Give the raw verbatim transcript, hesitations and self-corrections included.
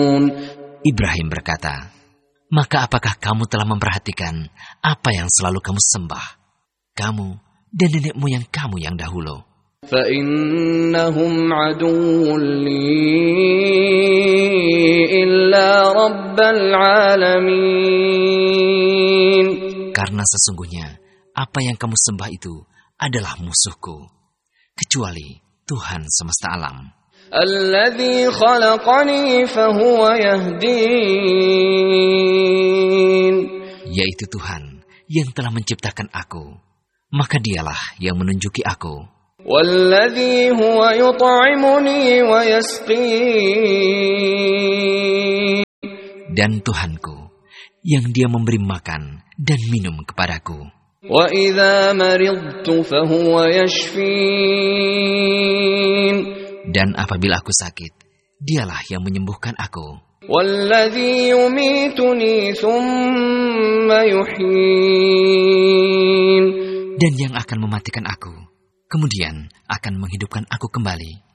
Ibrahim berkata, "Maka apakah kamu telah memperhatikan apa yang selalu kamu sembah, kamu dan nenek moyang kamu yang dahulu? فَإِنَّهُمْ عَدُوٌّ لِّي إِلَّا رَبَّ الْعَالَمِينَ." Karena sesungguhnya apa yang kamu sembah itu adalah musuhku, kecuali Tuhan semesta alam. الَّذِي خَلَقَنِي فَهُوَ يَهْدِينِ. Yaitu Tuhan yang telah menciptakan aku, maka dialah yang menunjuki aku. وَالَّذِي هُوَ يُطْعِمُنِي وَيَسْقِينِ. Dan Tuhanku yang Dia memberi makan dan minum kepadaku. وَإِذَا مَرِضْتُ فَهُوَ يَشْفِينِ. Dan apabila aku sakit, Dialah yang menyembuhkan aku. وَالَّذِي يُمِيتُنِي ثُمَّ يُحْيِينِ. Dan yang akan mematikan aku, kemudian akan menghidupkan aku kembali.